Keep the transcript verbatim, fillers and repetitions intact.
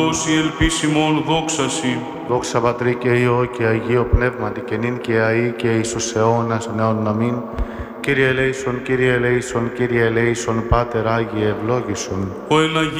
Όσοι ελπίσιμον δόξασι. Δόξα Πατρί και Υιό και Αγίο Πνεύματι και νυν και αεί και εις τους αιώνας των αιώνων. Αμήν. Κύριε ελέησον, Κύριε ελέησον, Κύριε ελέησον, Πάτερ Άγιε ευλόγησον. Ο εν